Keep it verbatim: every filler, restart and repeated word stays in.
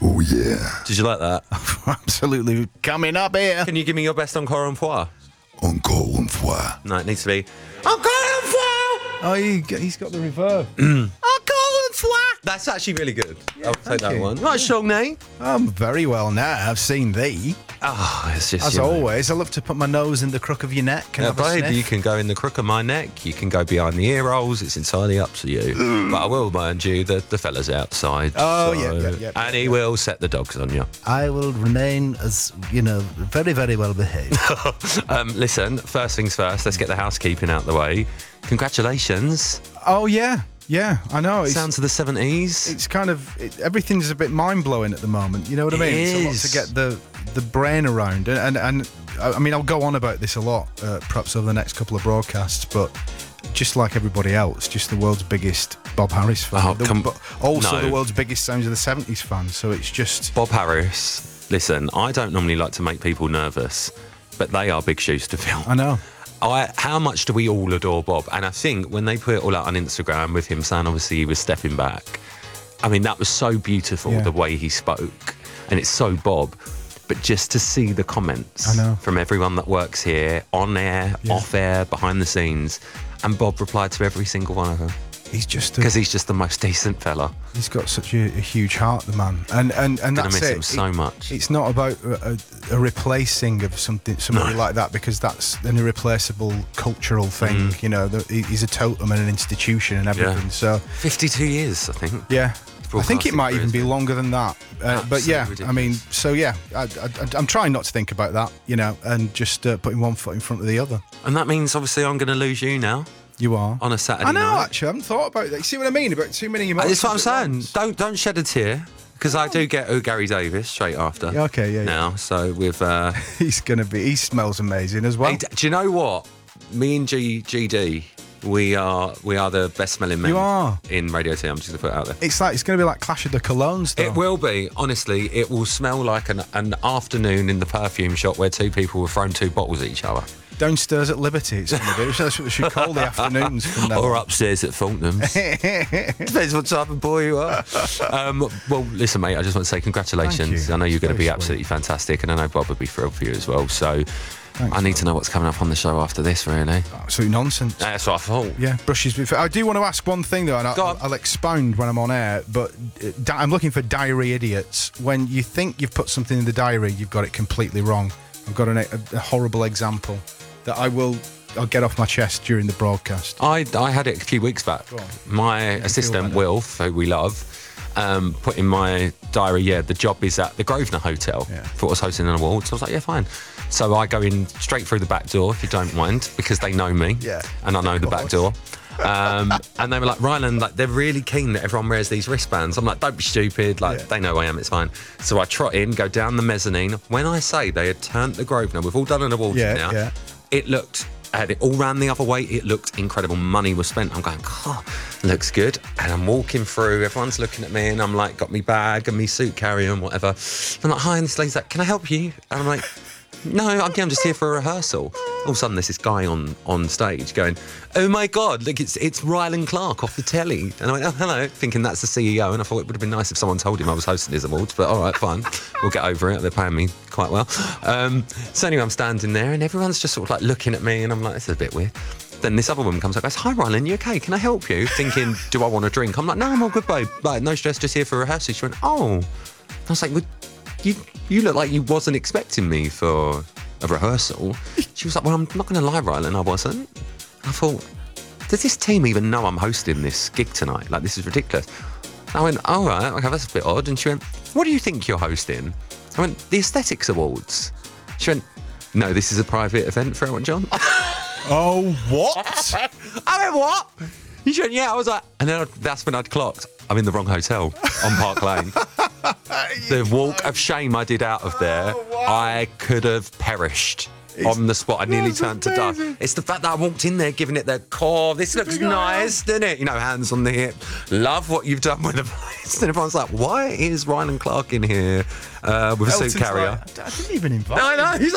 Oh, yeah. Did you like that? Absolutely. Coming up here. Can you give me your best encore une fois? Encore une fois. No, it needs to be encore une fois. Oh, he, he's got the reverb. Encore une fois. That's actually really good. I'll take that you. one. Right, Shawnee. I'm very well now. I've seen thee. Oh, it's just As you know. always, I love to put my nose in the crook of your neck and Yeah, have a babe, sniff. you can go in the crook of my neck. You can go behind the ear rolls. It's entirely up to you. But I will mind you that the fella's outside. Oh, so- yeah, yeah, yeah, And yeah, he will set the dogs on you. I will remain as, you know, very, very well behaved. Um, listen, first things first, let's get the housekeeping out the way. Congratulations. Oh, yeah. Yeah, I know. It's, Sounds of the seventies. it's kind of, it, everything's a bit mind-blowing at the moment. You know what I It mean? It's a lot is. to get the, the brain around. And, and, and, I mean, I'll go on about this a lot, uh, perhaps over the next couple of broadcasts, but just like everybody else, just the world's biggest Bob Harris fan. Oh, The- come- but also no. the world's biggest Sounds of the seventies fan. So it's just... Bob Harris, listen, I don't normally like to make people nervous, but they are big shoes to fill. I know. I, how much do we all adore Bob? And I think when they put it all out on Instagram with him saying obviously he was stepping back, I mean, that was so beautiful, Yeah. the way he spoke. And it's so Bob. But just to see the comments I know. from everyone that works here, on air, Yeah. off air, behind the scenes, and Bob replied to every single one of them. He's just... a- Because he's just the most decent fella. He's got such a, a huge heart, the man, and and and Gonna that's miss it. him so It- much. It's not about a, a, a replacing of something, somebody No. like that, because that's an irreplaceable cultural thing. Mm. You know, the, he- he's a totem and an institution and everything. So fifty-two years, I think. yeah, I think it Broadcasting might career, even be isn't it? longer than that. Uh, but yeah, Absolutely I mean, ridiculous. so yeah, I, I, I'm trying not to think about that, you know, and just uh, putting one foot in front of the other. And that means obviously I'm going to lose you now You are. on a Saturday I know. night. Actually, I haven't thought about that. You see what I mean about too many emotions? That's what I'm at saying. once. Don't don't shed a tear because I do get oh Gary Davis straight after. Yeah, okay, yeah, yeah. Now, so with uh, He's gonna be. He smells amazing as well. hey, d- do you know what? Me and G GD, we are we are the best smelling men. You are. in Radio T. I'm just gonna put it out there. It's like it's going to be like Clash of the Colognes, though. It will be, honestly, it will smell like an, an afternoon in the perfume shop where two people were throwing two bottles at each other. Downstairs at Liberty. It's going to be. That's what we should call the afternoons from now. Or on. upstairs at Fultonham's. Depends what type of boy you are. Um, well, listen, mate, I just want to say congratulations. Thank you. I know you're It's going to be very absolutely fantastic, and I know Bob would be thrilled for you as well. So Thanks, I need to know what's coming up on the show after this, really. Absolute nonsense. That's what I thought. Yeah, brushes. Before. I do want to ask one thing though, and Go I'll, on. I'll expound when I'm on air. But uh, di- I'm looking for diary idiots. When you think you've put something in the diary, you've got it completely wrong. I've got an, a, a horrible example that I will. I'll get off my chest during the broadcast. I, I had it a few weeks back. Go on. My feel assistant, like that? Wilf, who we love, um, put in my diary, yeah, the job is at the Grosvenor Hotel. Yeah. Thought I was hosting an award. So I was like, yeah, fine. So I go in straight through the back door, if you don't mind, because they know me. Yeah. And I know the Of back door. Um, and they were like, Ryland, like, they're really keen that everyone wears these wristbands. I'm like, don't be stupid. Like, Yeah. they know I am, it's fine. So I trot in, go down the mezzanine. When I say they had turned the Grosvenor, we've all done an award Yeah, now. yeah. It looked, I had it all round the other way. It looked incredible. Money was spent. I'm going, oh, looks good. And I'm walking through. Everyone's looking at me, and I'm like, got me bag and me suit carrier and whatever. I'm like, hi, and this lady's like, can I help you? And I'm like, no, I'm I'm just here for a rehearsal. All of a sudden, there's this guy on, on stage going, oh my God, look, it's it's Ryland Clark off the telly. And I went, oh, hello, thinking that's the C E O. And I thought it would have been nice if someone told him I was hosting his awards, but all right, fine. We'll get over it. They're paying me quite well. Um, so anyway, I'm standing there, and everyone's just sort of like looking at me, and I'm like, this is a bit weird. Then this other woman comes up and goes, hi, Ryland, you okay? Can I help you? Thinking, do I want a drink? I'm like, no, I'm all good, babe. Like, no stress, just here for rehearsal. She went, oh. I was like, well, you, you look like you wasn't expecting me for a rehearsal. She was like, well, I'm not going to lie, Ryland, I wasn't. I thought, does this team even know I'm hosting this gig tonight? Like, this is ridiculous. I went, all right, okay, that's a bit odd. And she went, what do you think you're hosting? I went, the Aesthetics Awards. She went, no, this is a private event for Elton John. Oh, what? I went, what? She went, yeah. I was like, and then that's when I'd clocked, I'm in the wrong hotel on Park Lane. The walk of shame I did out of there, I could have perished on the spot. I nearly That's turned to dust. amazing. It's the fact that I walked in there giving it the core. This looks nice, doesn't it? You know, hands on the hip. Love what you've done with the place. And everyone's like, why is Ryland Clark in here uh, with a Elton's suit carrier? like, I didn't even invite No, him. no, he's